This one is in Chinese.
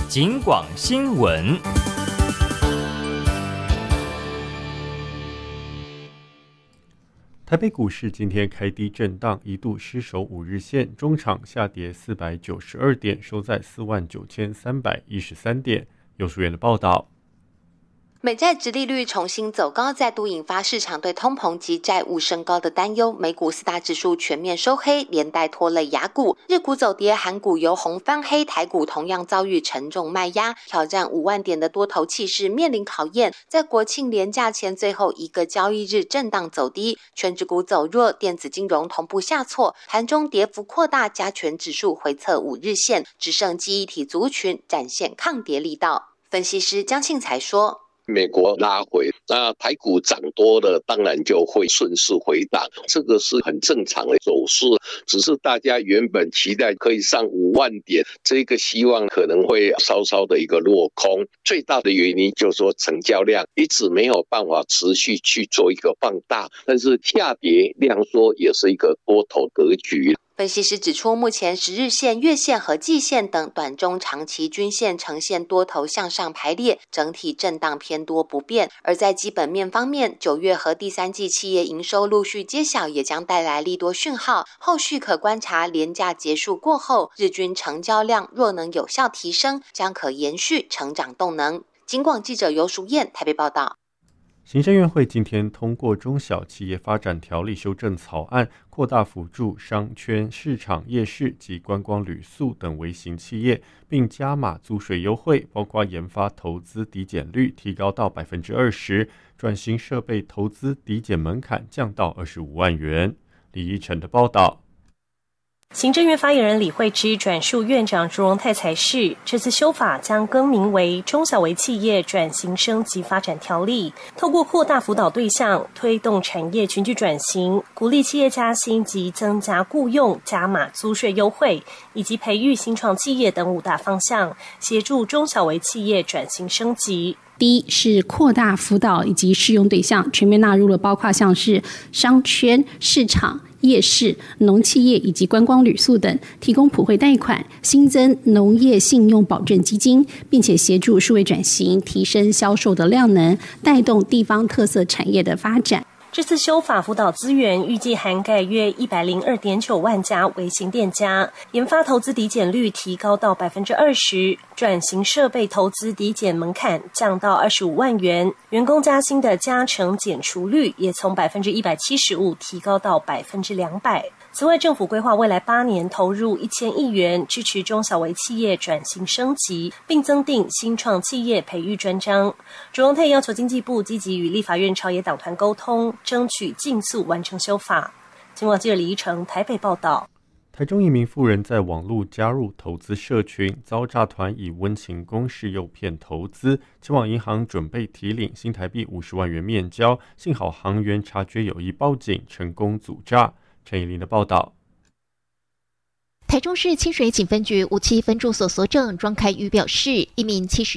警广新闻。 台北股市今天开低震荡，一度失守5日线，中场下跌492点，收在49313点。游淑媛的报道。 美债殖利率重新走高，再度引发市场对通膨及债务升高的担忧。美股4大指数全面收黑，连带拖累亚股。日股走跌，韩股由红翻黑，台股同样遭遇沉重卖压，挑战5万点的多头气势面临考验。在国庆连假前最后一个交易日震荡走低，权值股走弱，电子金融同步下挫，盘中跌幅扩大，加权指数回测5日线，只剩记忆体族群展现抗跌力道。分析师江庆才说， 美国拉回，那台股涨多了，当然就会顺势回档，这个是很正常的走势。只是大家原本期待可以上5万点，这个希望可能会稍稍的一个落空。最大的原因就是说成交量一直没有办法持续去做一个放大，但是下跌量缩也是一个多头格局。 分析师指出，目前10日线、月线和季线等短中长期均线呈现多头向上排列，整体震荡偏多不变。而在基本面方面，9月和第3季企业营收陆续揭晓，也将带来利多讯号。后续可观察连假结束过后，日均成交量若能有效提升，将可延续成长动能。警广记者游淑燕台北报道。 行政院会今天通过中小企业发展条例修正草案，扩大辅助商圈、市场、夜市及观光旅宿等微型企业，并加码租税优惠，包括研发投资抵减率提高到 20%， 转型设备投资抵减门槛降到25万元。李依晨的报道。 行政院发言人李惠芝转述院长朱荣泰才是，这次修法将更名为《中小微企业转型升级发展条例》，透过扩大辅导对象，推动产业群聚转型，鼓励企业加薪及增加雇用、加码租税优惠，以及培育新创企业等5大方向，协助中小微企业转型升级。 第一是扩大辅导以及适用对象，全面纳入了包括像是商圈、市场、夜市、农企业以及观光旅宿等，提供普惠贷款，新增农业信用保证基金，并且协助数位转型，提升销售的量能，带动地方特色产业的发展。 这次修法辅导资源预计涵盖约 102.9 万家微型店家，研发投资抵减率提高到 20%， 转型设备投资抵减门槛降到25万元，员工加薪的加成减除率也从 175% 提高到 200%。此外，政府规划未来8年投入1000亿元，支持中小微企业转型升级，并增订新创企业培育专章。朱荣泰要求经济部积极与立法院朝野党团沟通，争取尽速完成修法。警广记者李依成台北报道。 台中一名妇人在网络加入投资社群，遭诈团以温情攻势诱骗投资，前往银行准备提领新台币50万元面交，幸好行员察觉有异报警，成功阻诈。陈以琳的报道。 台中市清水警分局57分驻所所长庄开宇表示，一名70